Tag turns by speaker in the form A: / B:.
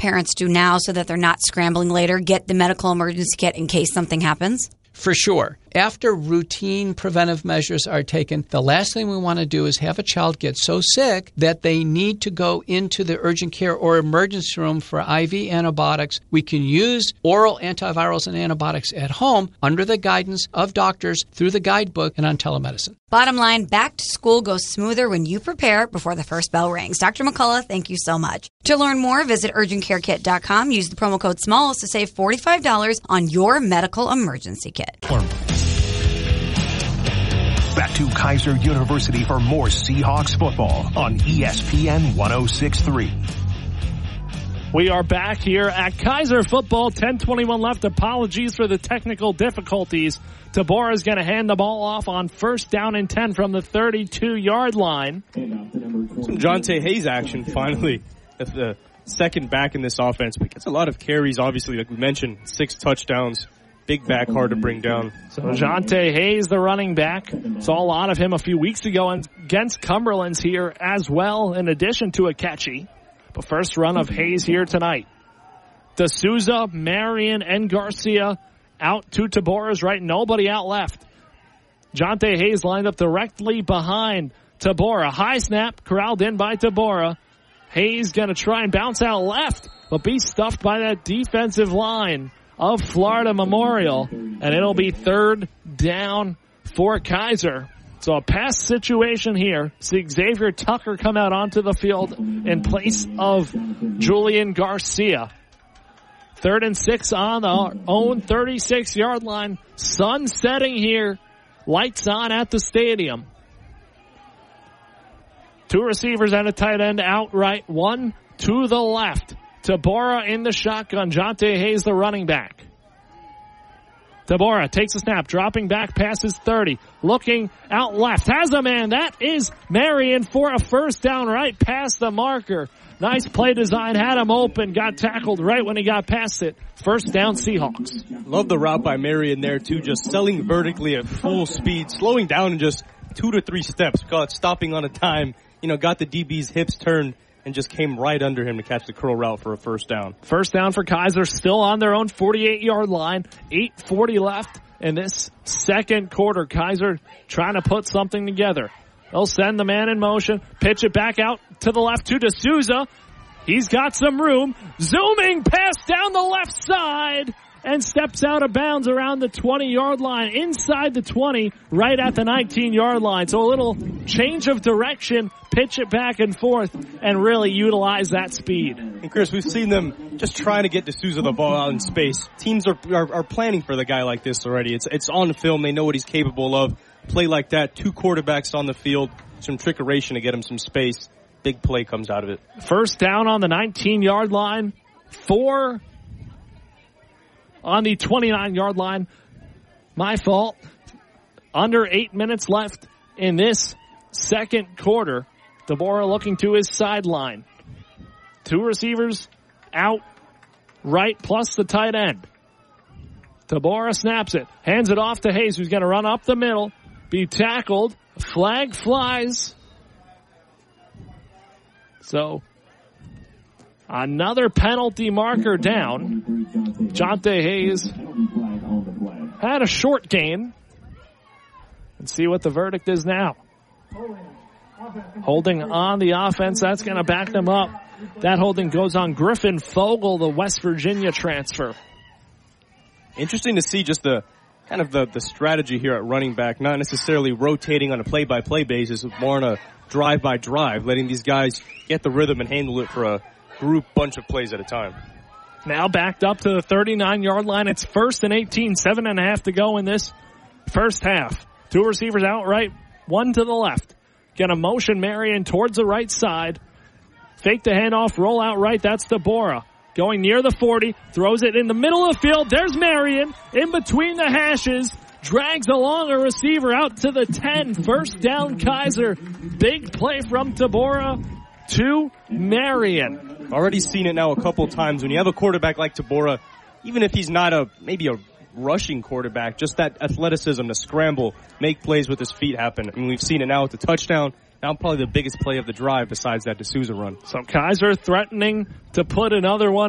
A: parents do now so that they're not scrambling later? Get the medical emergency kit in case something happens?
B: For sure. After routine preventive measures are taken, the last thing we want to do is have a child get so sick that they need to go into the urgent care or emergency room for IV antibiotics. We can use oral antivirals and antibiotics at home under the guidance of doctors through the guidebook and on telemedicine.
A: Bottom line, back to school goes smoother when you prepare before the first bell rings. Dr. McCullough, thank you so much. To learn more, visit urgentcarekit.com. Use the promo code SMALLS to save $45 on your medical emergency kit.
C: Back to Kaiser University for more Seahawks football on ESPN 106.3.
D: We are back here at Kaiser football. 10:21 left. Apologies for the technical difficulties. Tabora is going to hand the ball off on 1st down and 10 from the 32-yard line.
E: Some Jonte Hayes action finally. The second back in this offense. But gets a lot of carries, obviously, like we mentioned. 6 touchdowns. Big back, hard to bring down.
D: So Jonte Hayes, the running back. Saw a lot of him a few weeks ago against Cumberland's here as well, in addition to Akechi. But first run of Hayes here tonight. D'Souza, Marion, and Garcia out to Tabora's right. Nobody out left. Jonte Hayes lined up directly behind Tabora. High snap, corralled in by Tabora. Hayes going to try and bounce out left, but be stuffed by that defensive line of Florida Memorial, and it'll be 3rd down for Kaiser. So a pass situation here. See Xavier Tucker come out onto the field in place of Julian Garcia. 3rd and 6 on our own 36-yard line. Sun setting here. Lights on at the stadium. 2 receivers and a tight end outright. 1 to the left. Tabora in the shotgun. Jonte Hayes, the running back. Tabora takes a snap, dropping back past his 30. Looking out left. Has a man. That is Marion for a 1st down right past the marker. Nice play design. Had him open. Got tackled right when he got past it. 1st down Seahawks.
E: Love the route by Marion there, too. Just selling vertically at full speed. Slowing down in just 2 to 3 steps. Got stopping on a dime. Got the DB's hips turned and just came right under him to catch the curl route for a 1st down.
D: 1st down for Kaiser, still on their own 48-yard line. 8:40 left in this second quarter. Kaiser trying to put something together. They'll send the man in motion, pitch it back out to the left to D'Souza. He's got some room. Zooming pass down the left side and steps out of bounds around the 20-yard line, inside the 20, right at the 19-yard line. So a little change of direction, pitch it back and forth, and really utilize that speed.
E: And Chris, we've seen them just trying to get D'Souza the ball out in space. Teams are planning for the guy like this already. It's on film. They know what he's capable of. Play like that, 2 quarterbacks on the field, some trickeration to get him some space. Big play comes out of it.
D: 1st down on the 19-yard line, 4 on the 29-yard line. My fault. Under 8 minutes left in this second quarter. Tabora looking to his sideline. 2 receivers out right plus the tight end. Tabora snaps it. Hands it off to Hayes, who's going to run up the middle. Be tackled. Flag flies. So another penalty marker down. Jonte Hayes had a short gain. And see what the verdict is now. Holding on the offense, that's going to back them up. That holding goes on Griffin Fogel, the West Virginia transfer.
E: Interesting to see just the kind of the strategy here at running back, not necessarily rotating on a play-by-play basis, more on a drive-by-drive, letting these guys get the rhythm and handle it for a group bunch of plays at a time.
D: Now backed up to the 39-yard line. It's 1st and 18, 7.5 to go in this first half. 2 receivers out right, 1 to the left. Gonna motion Marion towards the right side. Fake the handoff, roll out right. That's Tabora. Going near the 40, throws it in the middle of the field. There's Marion in between the hashes. Drags along a receiver out to the 10. 1st down Kaiser. Big play from Tabora to Marion.
E: Already seen it now a couple times. When you have a quarterback like Tabora, even if he's not maybe a rushing quarterback, just that athleticism to scramble, make plays with his feet happen. I mean, we've seen it now with the touchdown. Now probably the biggest play of the drive besides that D'Souza run.
D: So Kaiser threatening to put another one